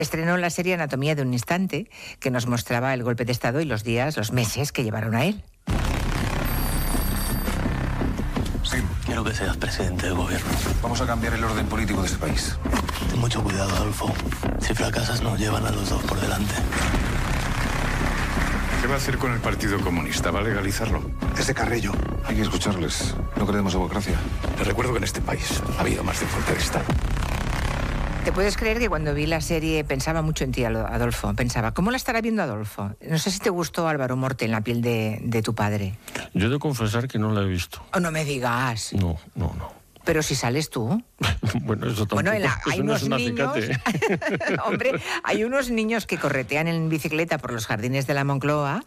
Estrenó la serie Anatomía de un instante, que nos mostraba el golpe de Estado y los días, los meses que llevaron a él. Sí. Quiero que seas presidente del gobierno. Vamos a cambiar el orden político de este país. Ten mucho cuidado, Adolfo. Si fracasas, nos llevan a los dos por delante. ¿Qué va a hacer con el Partido Comunista? ¿Va a legalizarlo? Ese Carrillo. Hay que escucharles. No queremos democracia. Les recuerdo que en este país ha habido más de un golpe de Estado. ¿Te puedes creer que cuando vi la serie pensaba mucho en ti, Adolfo? Pensaba, ¿cómo la estará viendo Adolfo? No sé si te gustó Álvaro Morte en la piel de tu padre. Yo he de confesar que no la he visto. Oh, no me digas. No. Pero si sales tú. Bueno, eso tampoco. Bueno, hay unos niños. Hombre, hay unos niños que corretean en bicicleta por los jardines de la Moncloa.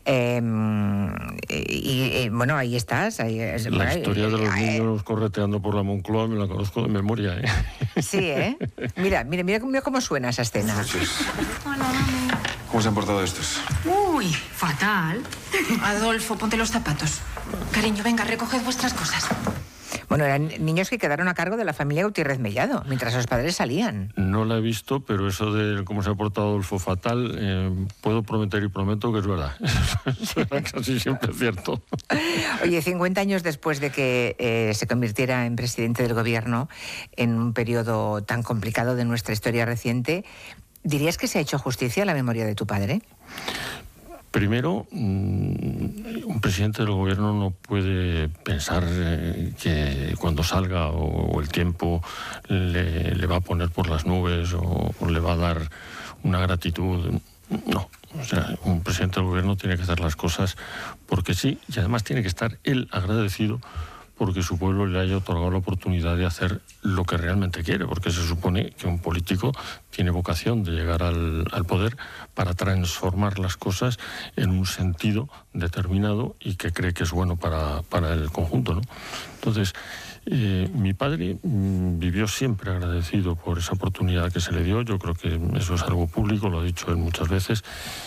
Bueno, ahí estás. La historia de los niños correteando por la Moncloa me la conozco de memoria, ¿eh? Sí, ¿eh? Mira cómo suena esa escena. Hola, mami. ¿Cómo se han portado estos? Uy, fatal. Adolfo, ponte los zapatos. Cariño, venga, recoged vuestras cosas. Bueno, eran niños que quedaron a cargo de la familia Gutiérrez Mellado, mientras los padres salían. No la he visto, pero eso de cómo se ha portado Adolfo fatal, puedo prometer y prometo que es verdad. Eso era casi siempre cierto. Oye, 50 años después de que se convirtiera en presidente del gobierno, en un periodo tan complicado de nuestra historia reciente, ¿dirías que se ha hecho justicia a la memoria de tu padre? Primero, un presidente del gobierno no puede pensar que cuando salga o el tiempo le va a poner por las nubes o le va a dar una gratitud. No, o sea, un presidente del gobierno tiene que hacer las cosas porque sí, y además tiene que estar él agradecido porque su pueblo le haya otorgado la oportunidad de hacer lo que realmente quiere, porque se supone que un político tiene vocación de llegar al poder para transformar las cosas en un sentido determinado y que cree que es bueno para el conjunto, ¿no? Entonces, mi padre vivió siempre agradecido por esa oportunidad que se le dio. Yo creo que eso es algo público, lo ha dicho él muchas veces,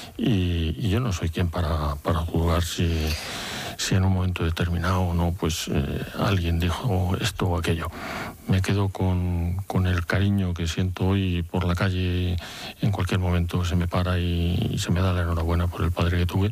y yo no soy quien para juzgar si en un momento determinado o no, pues alguien dijo esto o aquello. Me quedo con el cariño que siento hoy por la calle. En cualquier momento se me para y se me da la enhorabuena por el padre que tuve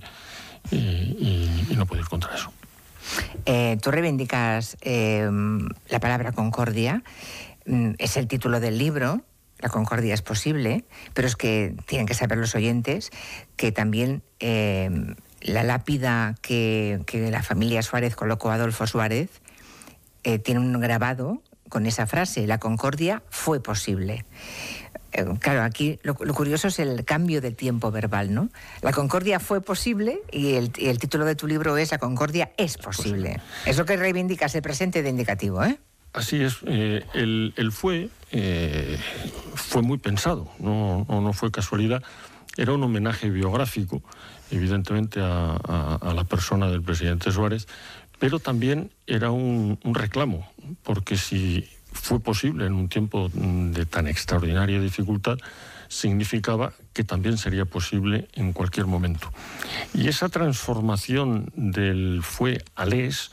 y no puedo ir contra eso. Tú reivindicas la palabra concordia, es el título del libro. La concordia es posible, pero es que tienen que saber los oyentes que también la lápida que la familia Suárez colocó a Adolfo Suárez tiene un grabado con esa frase: la concordia fue posible. Claro, aquí lo curioso es el cambio de tiempo verbal, ¿no? La concordia fue posible y el título de tu libro es La concordia es posible. Es lo que reivindicas, el presente de indicativo, ¿eh? Así es, el fue muy pensado, no fue casualidad. Era un homenaje biográfico, evidentemente, a la persona del presidente Suárez, pero también era un reclamo, porque si fue posible en un tiempo de tan extraordinaria dificultad, significaba que también sería posible en cualquier momento. Y esa transformación del fue al es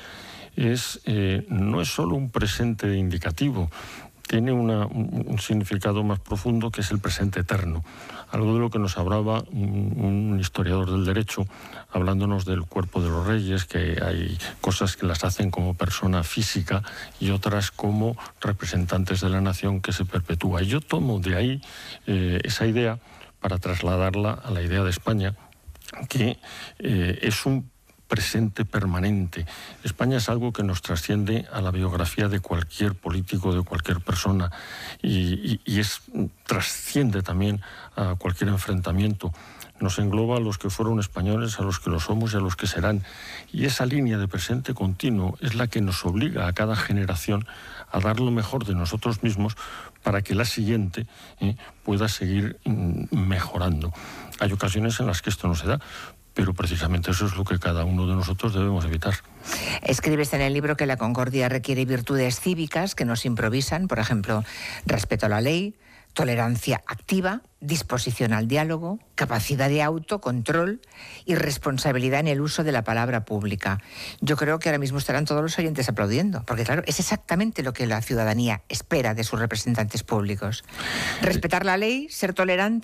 no es solo un presente indicativo, tiene un significado más profundo, que es el presente eterno. Algo de lo que nos hablaba un historiador del derecho, hablándonos del cuerpo de los reyes, que hay cosas que las hacen como persona física y otras como representantes de la nación, que se perpetúa. Y yo tomo de ahí esa idea para trasladarla a la idea de España, que es un presente permanente. España es algo que nos trasciende a la biografía de cualquier político, de cualquier persona, y trasciende también a cualquier enfrentamiento. Nos engloba a los que fueron españoles, a los que lo somos y a los que serán. Y esa línea de presente continuo es la que nos obliga a cada generación a dar lo mejor de nosotros mismos para que la siguiente pueda seguir mejorando. Hay ocasiones en las que esto no se da, pero precisamente eso es lo que cada uno de nosotros debemos evitar. Escribes en el libro que la concordia requiere virtudes cívicas que no se improvisan, por ejemplo, respeto a la ley, tolerancia activa, disposición al diálogo, capacidad de autocontrol y responsabilidad en el uso de la palabra pública. Yo creo que ahora mismo estarán todos los oyentes aplaudiendo, porque claro, es exactamente lo que la ciudadanía espera de sus representantes públicos. Respetar la ley, ser tolerante